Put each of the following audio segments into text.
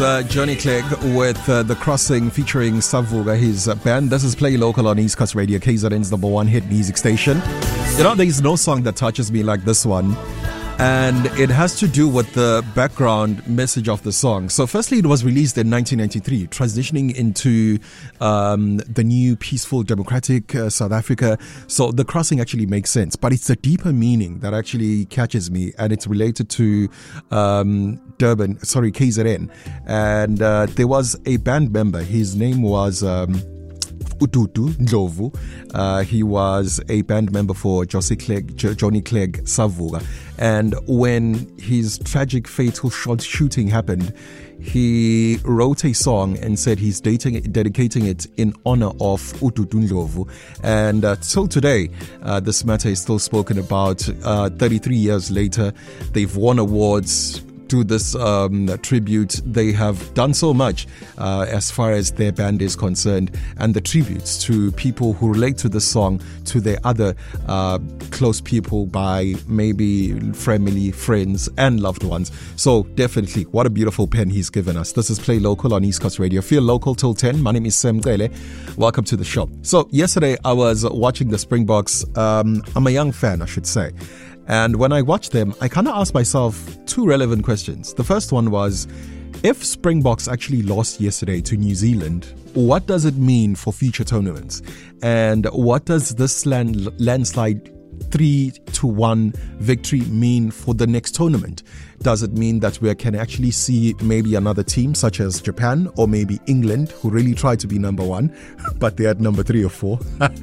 Johnny Clegg with The Crossing featuring Savuga, his band. This is Play Local on East Coast Radio, KZN's number one hit music station. You know, there's no song that touches me like this one. And it has to do with the background message of the song. So firstly, it was released in 1993, transitioning into the new peaceful democratic South Africa. So The Crossing actually makes sense, but it's a deeper meaning that actually catches me, and it's related to KZN. And there was a band member, his name was Ututu Ndlovu. He was a band member for Johnny Clegg Savuga. And when his tragic fatal shooting happened, he wrote a song and said he's dedicating it in honor of Ututu Ndlovu. And till today, this matter is still spoken about. 33 years later, they've won awards to this tribute. They have done so much as far as their band is concerned, and the tributes to people who relate to the song, to their other close people by maybe family, friends and loved ones. So definitely, what a beautiful pen he's given us. This is Play Local on East Coast Radio. Feel local till 10. My name is Sam Gele. Welcome to the show. So yesterday I was watching the Springboks. I'm a young fan, I should say. And when I watched them, I kind of asked myself two relevant questions. The first one was, if Springboks actually lost yesterday to New Zealand, what does it mean for future tournaments? And what does this landslide 3-1 victory mean for the next tournament? Does it mean that we can actually see maybe another team such as Japan or maybe England, who really tried to be number one, but they're at number 3 or 4?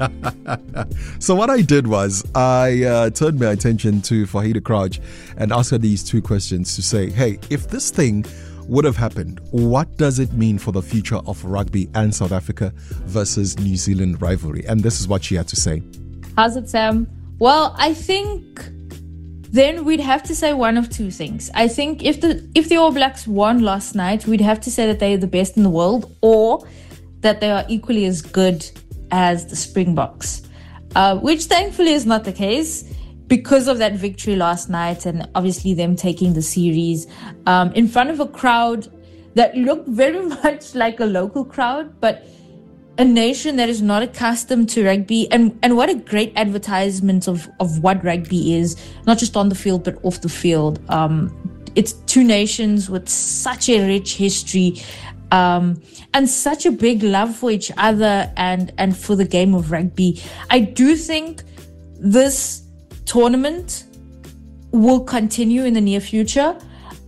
So what I did was I turned my attention to Fahida Crouch and asked her these two questions to say, hey, if this thing would have happened, what does it mean for the future of rugby and South Africa versus New Zealand rivalry? And this is what she had to say. How's it, Sam? Well, I think then we'd have to say one of two things. I think if the All Blacks won last night, we'd have to say that they're the best in the world, or that they are equally as good as the Springboks, which thankfully is not the case because of that victory last night, and obviously them taking the series in front of a crowd that looked very much like a local crowd, but a nation that is not accustomed to rugby, and what a great advertisement of what rugby is, not just on the field but off the field. It's two nations with such a rich history and such a big love for each other and for the game of rugby. I do think this tournament will continue in the near future.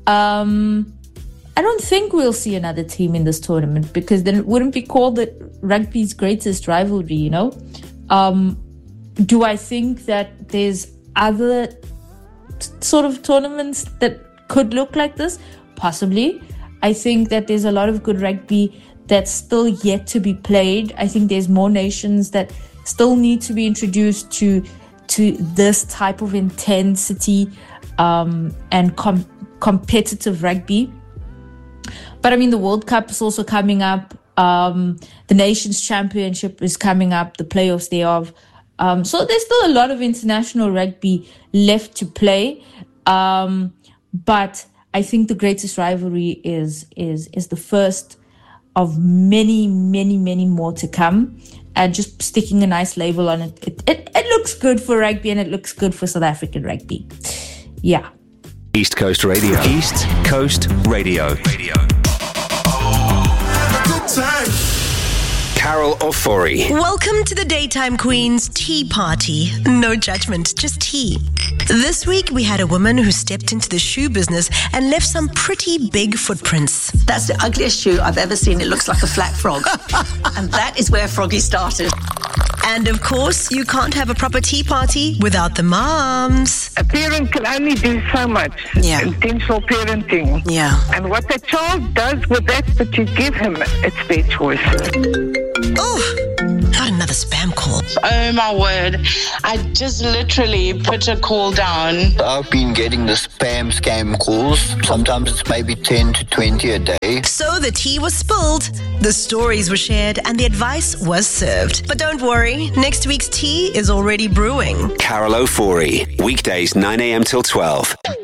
I don't think we'll see another team in this tournament, because then it wouldn't be called the rugby's greatest rivalry, you know? Do I think that there's other sort of tournaments that could look like this? Possibly. I think that there's a lot of good rugby that's still yet to be played. I think there's more nations that still need to be introduced to this type of intensity and competitive rugby. But I mean, the World Cup is also coming up. The Nations Championship is coming up, the playoffs thereof. So there's still a lot of international rugby left to play. But I think the greatest rivalry is the first of many, many, many more to come. And just sticking a nice label on it. It looks good for rugby, and it looks good for South African rugby. Yeah. East Coast Radio. East Coast Radio. Carol Ofori. Welcome to the Daytime Queen's Tea Party. No judgment, just tea. This week we had a woman who stepped into the shoe business and left some pretty big footprints. That's the ugliest shoe I've ever seen. It looks like a flat frog. And that is where Froggy started. And of course, you can't have a proper tea party without the moms. A parent can only do so much. Yeah. Intentional parenting. Yeah. And what the child does with that you give him, it's their choice. Oh, not another spam call. Oh my word. I just literally put a call down. I've been getting the spam scam calls. Sometimes it's maybe 10 to 20 a day. So the tea was spilled, the stories were shared, and the advice was served. But don't worry, next week's tea is already brewing. Carol Ofori. Weekdays 9 a.m. till 12.